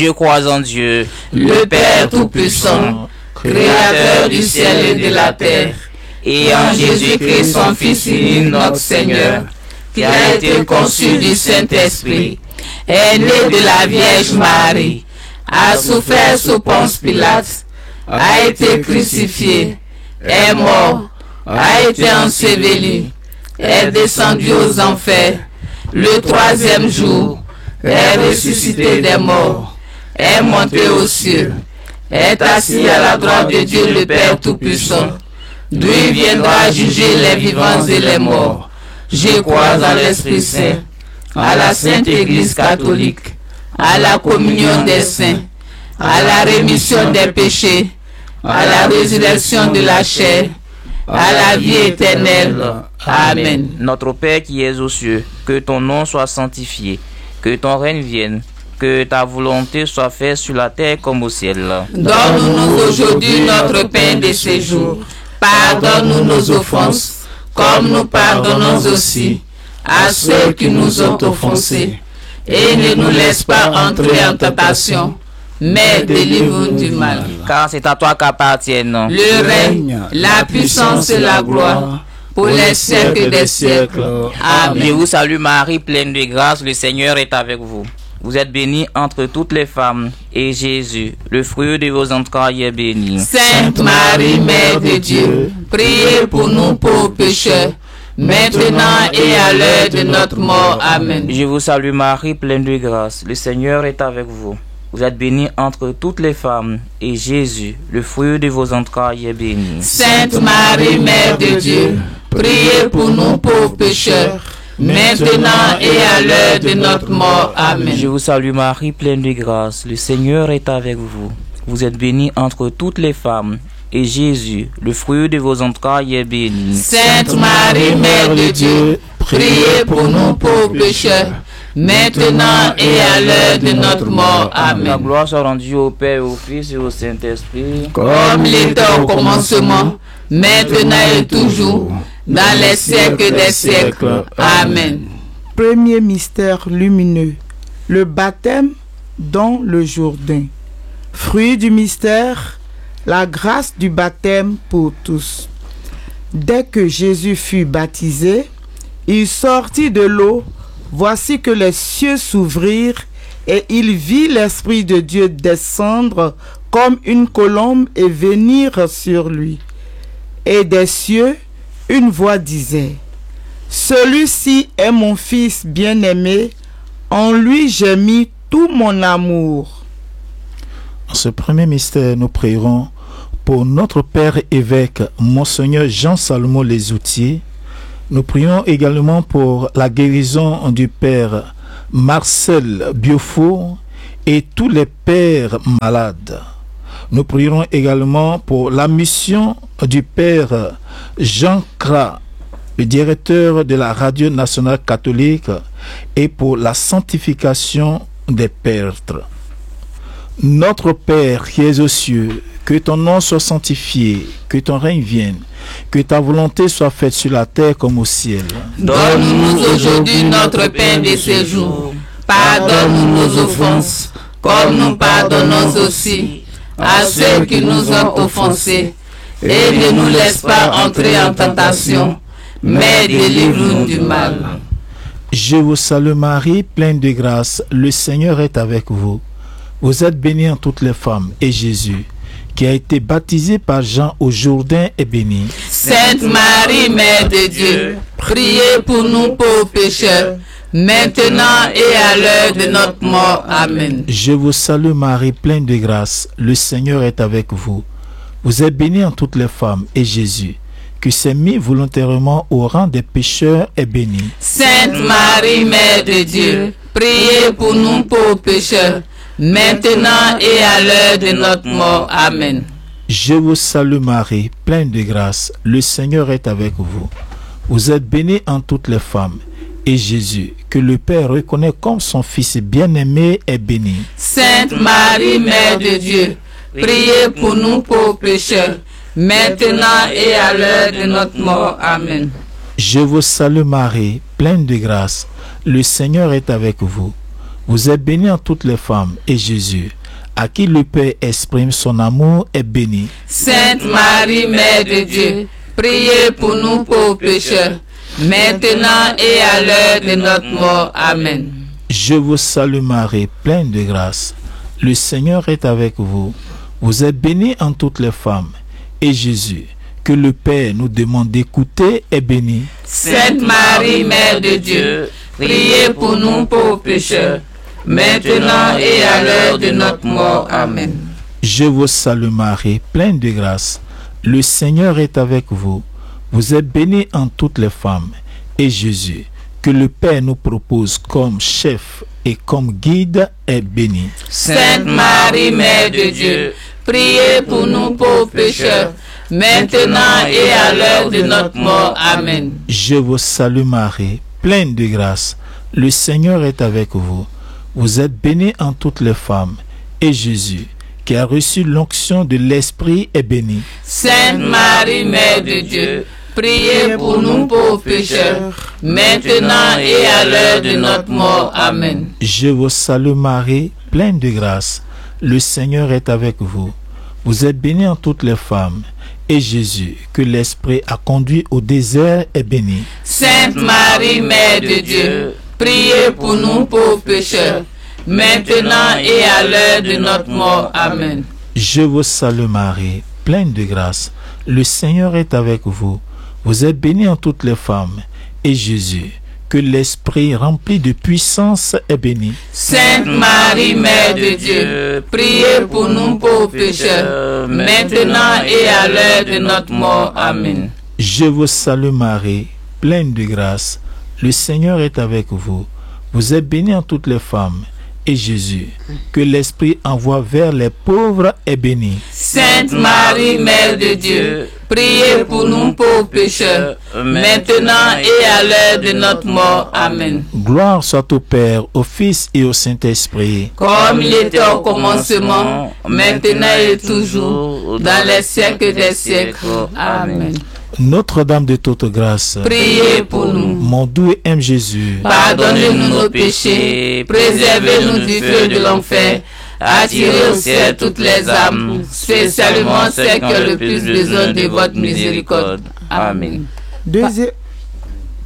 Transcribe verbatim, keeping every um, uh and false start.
Je crois en Dieu, le Père Tout-Puissant, Créateur du ciel et de la terre, et en Jésus-Christ, son Fils unique, notre Seigneur, qui a été conçu du Saint-Esprit, est né de la Vierge Marie, a souffert sous Ponce Pilate, a été crucifié, est mort, a été enseveli, est descendu aux enfers, le troisième jour, est ressuscité des morts, est monté aux cieux, est assis à la droite de Dieu le Père Tout-Puissant, d'où il viendra juger les vivants et les morts. Je crois en l'Esprit Saint, à la Sainte Église catholique, à la communion des saints, à la rémission des péchés, à la résurrection de la chair, à la vie éternelle. Amen. Notre Père qui es aux cieux, que ton nom soit sanctifié, que ton règne vienne, que ta volonté soit faite sur la terre comme au ciel. Donne-nous aujourd'hui notre pain de ce jour. Pardonne-nous nos offenses, comme nous pardonnons aussi à ceux qui nous ont offensés. Et ne nous laisse pas entrer en tentation, mais délivre-nous du mal. Car c'est à toi qu'appartiennent le règne, la puissance et la gloire, pour les siècles des siècles. Amen. Je vous salue Marie, pleine de grâce, le Seigneur est avec vous. Vous êtes bénie entre toutes les femmes, et Jésus, le fruit de vos entrailles, est béni. Sainte Marie, Mère de Dieu, priez pour nous pauvres pécheurs, maintenant et à l'heure de notre mort. Amen. Je vous salue Marie, pleine de grâce, le Seigneur est avec vous. Vous êtes bénie entre toutes les femmes, et Jésus, le fruit de vos entrailles, est béni. Sainte Marie, Mère de Dieu, priez pour nous pauvres pécheurs, maintenant et à l'heure de notre mort. Amen. Je vous salue Marie, pleine de grâce, le Seigneur est avec vous. Vous êtes bénie entre toutes les femmes, et Jésus, le fruit de vos entrailles, est béni. Sainte Marie, Mère de Dieu, priez pour nous pauvres pécheurs, maintenant et à l'heure de notre mort. Amen. La gloire soit rendue au Père, au Fils et au Saint-Esprit, comme il était au commencement, maintenant et toujours, dans les siècles des siècles. Amen. Premier mystère lumineux, le baptême dans le Jourdain. Fruit du mystère, la grâce du baptême pour tous. Dès que Jésus fut baptisé, il sortit de l'eau. Voici que les cieux s'ouvrirent et il vit l'Esprit de Dieu descendre comme une colombe et venir sur lui. Et des cieux, une voix disait: celui-ci est mon Fils bien-aimé, en lui j'ai mis tout mon amour. En ce premier mystère, nous prierons pour notre Père évêque, Monseigneur Jean Salomon Lesoutier. Nous prions également pour la guérison du Père Marcel Biofour et tous les pères malades. Nous prierons également pour la mission du Père Jean Cra, le directeur de la Radio Nationale Catholique, et pour la sanctification des prêtres. Notre Père qui es aux cieux, que ton nom soit sanctifié, que ton règne vienne, que ta volonté soit faite sur la terre comme au ciel. Donne-nous aujourd'hui notre pain de ce jour. Pardonne-nous nos offenses, comme nous pardonnons aussi à ceux qui nous ont offensés. Et ne nous laisse pas entrer en tentation, mais délivre-nous du mal. Je vous salue Marie, pleine de grâce, le Seigneur est avec vous. Vous êtes bénie en toutes les femmes, et Jésus, qui a été baptisé par Jean au Jourdain, est béni. Sainte Marie, Mère de Dieu, priez pour nous pauvres pécheurs, maintenant et à l'heure de notre mort. Amen. Je vous salue Marie, pleine de grâce, le Seigneur est avec vous. Vous êtes bénie en toutes les femmes, et Jésus, qui s'est mis volontairement au rang des pécheurs, est béni. Sainte Marie, Mère de Dieu, priez pour nous pauvres pécheurs, maintenant et à l'heure de notre mort. Amen. Je vous salue Marie, pleine de grâce, le Seigneur est avec vous. Vous êtes bénie en toutes les femmes, et Jésus, que le Père reconnaît comme son Fils bien-aimé, est béni. Sainte Marie, Mère de Dieu, priez pour nous pauvres pécheurs, maintenant et à l'heure de notre mort. Amen. Je vous salue Marie, pleine de grâce, le Seigneur est avec vous. Vous êtes bénie en toutes les femmes, et Jésus, à qui le Père exprime son amour, est béni. Sainte Marie, Mère de Dieu, priez pour nous pauvres pécheurs, maintenant et à l'heure de notre mort. Amen. Je vous salue Marie, pleine de grâce. Le Seigneur est avec vous. Vous êtes bénie en toutes les femmes. Et Jésus, que le Père nous demande d'écouter, est béni. Sainte Marie, Mère de Dieu, priez pour nous pauvres pécheurs, maintenant et à l'heure de notre mort. Amen. Je vous salue Marie, pleine de grâce. Le Seigneur est avec vous. Vous êtes bénie en toutes les femmes. Et Jésus, que le Père nous propose comme chef et comme guide, est béni. Sainte Marie, Mère de Dieu, priez pour nous pauvres pécheurs, maintenant et à l'heure de notre mort. Amen. Je vous salue Marie, pleine de grâce. Le Seigneur est avec vous. Vous êtes bénie en toutes les femmes. Et Jésus, qui a reçu l'onction de l'Esprit, est béni. Sainte Marie, Mère de Dieu, priez pour nous pauvres pécheurs, maintenant et à l'heure de notre mort. Amen. Je vous salue Marie, pleine de grâce. Le Seigneur est avec vous. Vous êtes bénie en toutes les femmes. Et Jésus, que l'Esprit a conduit au désert, est béni. Sainte Marie, Mère de Dieu, priez pour nous pauvres pécheurs, maintenant et à l'heure de notre mort. Amen. Je vous salue Marie, pleine de grâce. Le Seigneur est avec vous. Vous êtes bénie en toutes les femmes. Et Jésus, que l'Esprit rempli de puissance, est béni. Sainte Marie, Mère de Dieu, priez pour nous pauvres pécheurs, maintenant et à l'heure de notre mort. Amen. Je vous salue Marie, pleine de grâce. Le Seigneur est avec vous. Vous êtes bénie en toutes les femmes. Et Jésus, que l'Esprit envoie vers les pauvres, est béni. Sainte Marie, Mère de Dieu, priez pour nous pauvres pécheurs, maintenant et à l'heure de notre mort. Amen. Gloire soit au Père, au Fils et au Saint-Esprit. Comme il était au commencement, maintenant et toujours, dans les siècles des siècles. Amen. Notre-Dame de toute grâce, priez pour nous. Mon doux et aime Jésus, pardonnez-nous nos péchés, préservez-nous du feu de l'enfer, attirez au ciel toutes les âmes, spécialement celles qui ont le plus besoin de votre miséricorde. Amen. Deuxi-